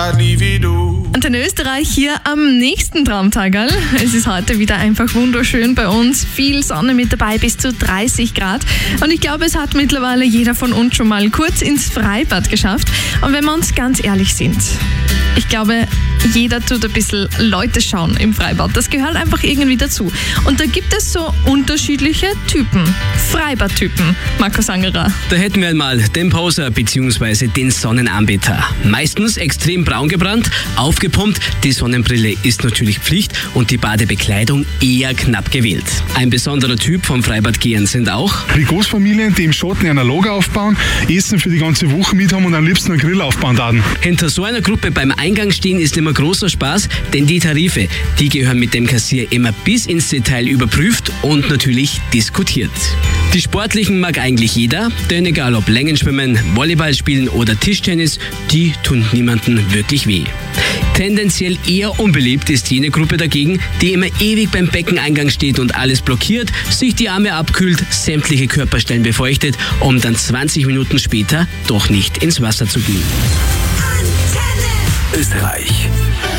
nie wie du. Antenne Österreich hier am nächsten Traumtagerl. Es ist heute wieder einfach wunderschön bei uns. Viel Sonne mit dabei, bis zu 30 Grad. Und ich glaube, es hat mittlerweile jeder von uns schon mal kurz ins Freibad geschafft. Und wenn wir uns ganz ehrlich sind, ich glaube, jeder tut ein bisschen Leute schauen im Freibad. Das gehört einfach irgendwie dazu. Und da gibt es so unterschiedliche Typen. Freibadtypen, Markus Angerer. Da hätten wir einmal den Poser bzw. den Sonnenanbeter. Meistens extrem braun gebrannt, aufgepumpt, die Sonnenbrille ist natürlich Pflicht und die Badebekleidung eher knapp gewählt. Ein besonderer Typ vom Freibadgehern sind auch die Großfamilien, die im Schatten ein Lager aufbauen, Essen für die ganze Woche mit haben und am liebsten einen Grill aufbauen würden. Hinter so einer Gruppe beim Eingang stehen ist immer großer Spaß, denn die Tarife, die gehören mit dem Kassier immer bis ins Detail überprüft und natürlich diskutiert. Die Sportlichen mag eigentlich jeder, denn egal ob Längenschwimmen, Volleyball spielen oder Tischtennis, die tun niemandem wirklich weh. Tendenziell eher unbeliebt ist jene Gruppe dagegen, die immer ewig beim Beckeneingang steht und alles blockiert, sich die Arme abkühlt, sämtliche Körperstellen befeuchtet, um dann 20 Minuten später doch nicht ins Wasser zu gehen. Österreich.